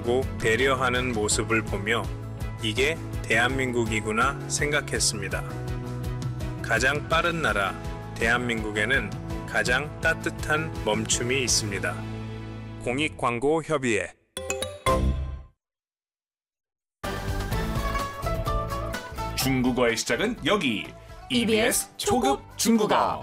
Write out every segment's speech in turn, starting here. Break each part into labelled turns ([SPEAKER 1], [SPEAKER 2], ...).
[SPEAKER 1] 이해하고 배려하는 모습을 보며 이게 대한민국이구나 생각했습니다. 가장 빠른 나라 대한민국에는 가장 따뜻한 멈춤이 있습니다. 공익광고협의회.
[SPEAKER 2] 중국어의 시작은 여기 EBS 초급 중국어.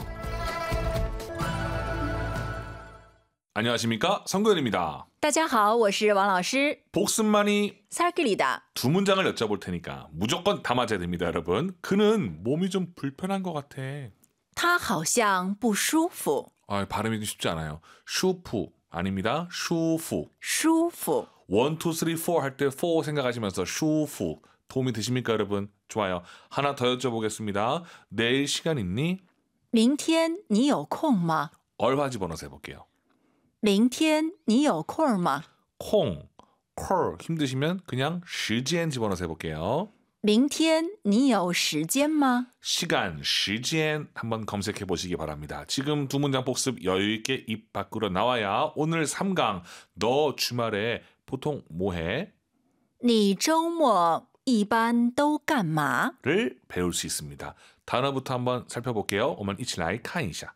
[SPEAKER 2] 안녕하십니까, 성도연입니다.
[SPEAKER 3] 大家好，我是王老师。
[SPEAKER 2] 복습만이
[SPEAKER 3] 살길이다.
[SPEAKER 2] 두 문장을 여쭤볼 테니까 무조건 다 맞아야 됩니다, 여러분. 그는 몸이 좀 불편한 것 같아.
[SPEAKER 3] 他好像不舒服。
[SPEAKER 2] 발음이 쉽지 않아요. 슈프 아닙니다. 슈프.
[SPEAKER 3] 舒服。
[SPEAKER 2] 1, 2, 3, 4 할 때 4 생각하시면서 슈프. 도움이 되십니까, 여러분? 좋아요. 하나 더 여쭤보겠습니다. 내일 시간 있니?
[SPEAKER 3] 明天你有空吗？
[SPEAKER 2] 얼화 집어넣어서 해볼게요.
[SPEAKER 3] 明天你有空吗？
[SPEAKER 2] 콩, 콜 힘드시면 그냥 시간 집어넣어서 해볼게요.
[SPEAKER 3] 明天你有时间吗？
[SPEAKER 2] 시간, 시간 한번 검색해 보시기 바랍니다. 지금 두 문장 복습 여유 있게 입 밖으로 나와야 오늘 3강 너 주말에 보통 뭐해?
[SPEAKER 3] 你周末一般都干嘛？
[SPEAKER 2] 를 배울 수 있습니다. 단어부터 한번 살펴볼게요. 我们一起来看一下.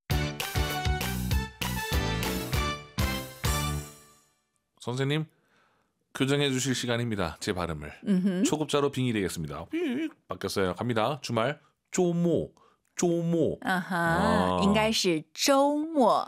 [SPEAKER 2] 선생님, 교정해 주실 시간입니다. 제 발음을. 초급자로 빙의 되겠습니다. 바뀌었어요. 갑니다. 주말, 쪼모, 쪼모.
[SPEAKER 3] 应该是周末。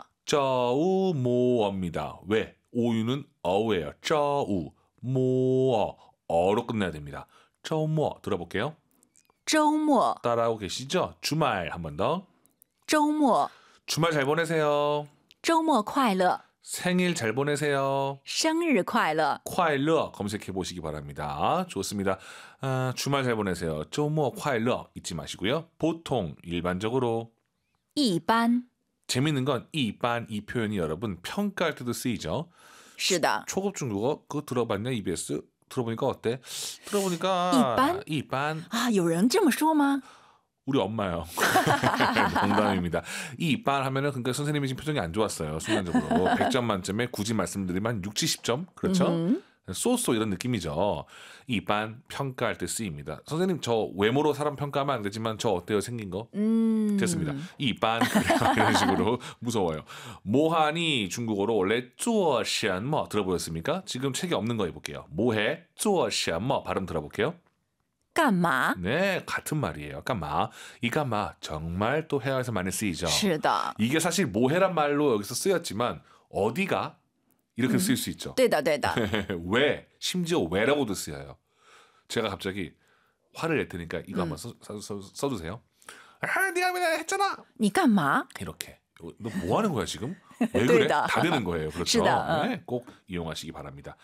[SPEAKER 2] 짜우모어입니다. 왜? 오유는 어예요. 짜우, 모어, 어로 끝내야 됩니다. 짜우모 들어볼게요.
[SPEAKER 3] 周末，
[SPEAKER 2] 따라하고 계시죠? 주말 한 번 더.
[SPEAKER 3] 周末，
[SPEAKER 2] 주말 잘 보내세요.
[SPEAKER 3] 周末快乐，
[SPEAKER 2] 생일 잘 보내세요.
[SPEAKER 3] 生日快乐。
[SPEAKER 2] 콰일러 검색해 보시기 바랍니다. 좋습니다. 주말 잘 보내세요.周末 콰일러 잊지 마시고요. 보통 일반적으로
[SPEAKER 3] 一般，
[SPEAKER 2] 재밌는 건 이반 이 표현이 여러분 평가할 때도 쓰이죠.
[SPEAKER 3] 是的。
[SPEAKER 2] 초급 중국어 그거 들어봤냐 EBS? 들어보니까 어때? 들어보니까 이반
[SPEAKER 3] 啊，有人这么说吗？
[SPEAKER 2] 우리 엄마요. 농담입니다. 이반 하면은 그러니까 선생님이 지금 표정이 안 좋았어요. 순간적으로 100점 만점에 굳이 말씀드리면 6, 70점 그렇죠? 쏘쏘 이런 느낌이죠. 이반 평가할 때 쓰입니다. 선생님 저 외모로 사람 평가하면 안 되지만 저 어때요? 생긴 거? 됐습니다. 이반 이런 식으로 무서워요. 모하니 중국어로 원래 做什么 들어보셨습니까? 지금 책에 없는 거 해볼게요. 뭐해? 做什么 발음 들어볼게요.
[SPEAKER 3] 干嘛？
[SPEAKER 2] 네, 같은 말이에요. 까마. 이 까마 정말 또 회화에서 많이 쓰이죠.
[SPEAKER 3] 是的，
[SPEAKER 2] 이게 사실 뭐해란 말로 여기서 쓰였지만 어디가 이렇게 쓰일 수 있죠.
[SPEAKER 3] 对的，对的。
[SPEAKER 2] 왜? 심지어 왜라고도 쓰여요. 제가 갑자기 화를 낼 테니까 이거 한번 써주세요. 네가 맨날 했잖아.
[SPEAKER 3] 你干嘛？
[SPEAKER 2] 이렇게. 너 뭐 하는 거야 지금? 왜 그래?
[SPEAKER 3] 네,
[SPEAKER 2] 다 되는 거예요. 그렇죠?
[SPEAKER 3] 시다.
[SPEAKER 2] 네, 꼭 이용하시기 바랍니다.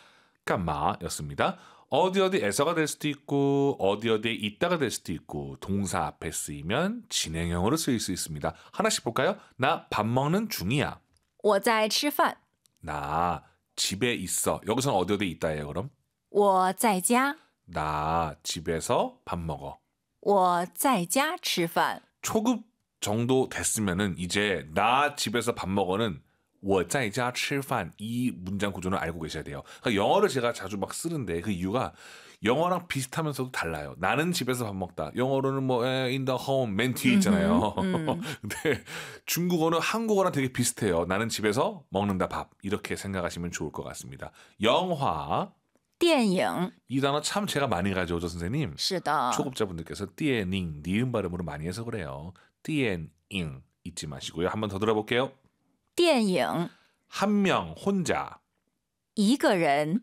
[SPEAKER 2] 까마였습니다. 어디 어디에서가 될 수도 있고 어디 어디에 있다가 될 수도 있고 동사 앞에 쓰이면 진행형으로 쓰일 수 있습니다. 하나씩 볼까요? 나 밥 먹는 중이야.
[SPEAKER 3] 我在吃饭。
[SPEAKER 2] 나 집에 있어. 여기서는 어디 어디 있다예요 그럼?
[SPEAKER 3] 我在家。
[SPEAKER 2] 나 집에서 밥 먹어.
[SPEAKER 3] 我在家吃饭。
[SPEAKER 2] 초급 정도 됐으면은 이제 나 집에서 밥 먹어는 我在家吃饭 이 문장 구조는 알고 계셔야 돼요. 그러니까 영어를 제가 자주 막 쓰는데 그 이유가 영어랑 비슷하면서도 달라요. 나는 집에서 밥 먹다. 영어로는 뭐 in the home 맨 뒤에 있잖아요. 근데 중국어는 한국어랑 되게 비슷해요. 나는 집에서 먹는다 밥. 이렇게 생각하시면 좋을 것 같습니다. 영화
[SPEAKER 3] 电影。
[SPEAKER 2] 이 단어 참 제가 많이 가져오죠 선생님.
[SPEAKER 3] 是的。
[SPEAKER 2] 초급자분들께서 띠에닝 니은 발음으로 많이 해서 그래요. 띠엔잉 잊지 마시고요. 한 번 더 들어볼게요.
[SPEAKER 3] 电影。
[SPEAKER 2] 한 명 혼자
[SPEAKER 3] 一个人。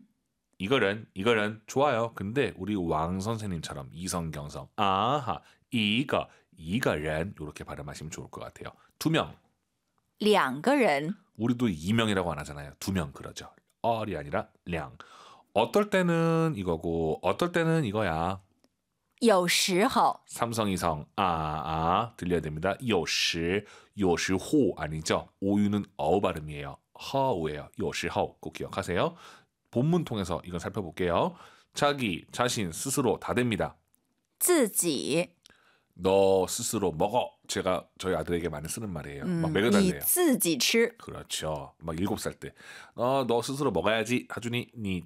[SPEAKER 2] 이거는 좋아요. 근데 우리 왕 선생님처럼 이성경성 아하 이거는 이렇게 발음하시면 좋을 것 같아요. 두 명
[SPEAKER 3] 两个人。
[SPEAKER 2] 우리도 이명이라고 안 하잖아요. 두 명 그러죠. 얼이 아니라 량. 어떨 때는 이거고 어떨 때는 이거야.
[SPEAKER 3] 有时候。
[SPEAKER 2] 삼성 이성 들려야 됩니다. 有时호 아니죠. 오유는 어우 발음이에요. 허우예요. 有时호 꼭 기억하세요. 본문 통해서 이건 살펴볼게요. 자기, 자신, 스스로 다 됩니다.
[SPEAKER 3] 自己。
[SPEAKER 2] 너 스스로 먹어. 제가 저희 아들에게 많이 쓰는 말이에요. 막 먹여달래요.
[SPEAKER 3] 你自己吃。
[SPEAKER 2] 그렇죠. 막 7살 때. 너 스스로 먹어야지. 하준이, 니